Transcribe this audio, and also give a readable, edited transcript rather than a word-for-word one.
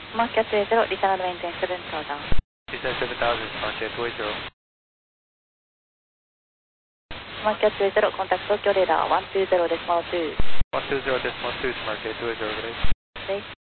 Market 20, Lisa maintain 7000. Lisa 7000, Market 20. Market 20, contact Tokyo radar 120.2. 120.2 to Market 20, right? Okay.